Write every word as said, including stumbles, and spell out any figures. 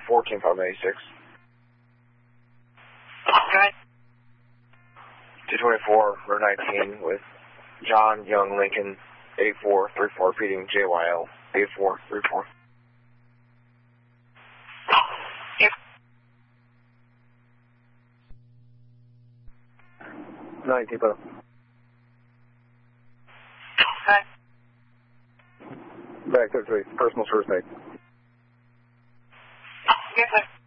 fourteen five ninety-six. Good. two twenty-four, row nineteen with John Young Lincoln, eight four three four, repeating J Y L, eight four three four. Yep. nine, keep up. Good. Back to three, personal first aid. Yes, sir.